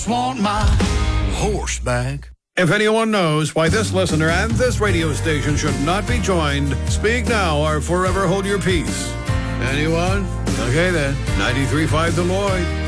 Want my horse back. If anyone knows why this listener and this radio station should not be joined, speak now or forever hold your peace. Anyone? Okay then. 93.5 The Lloyd.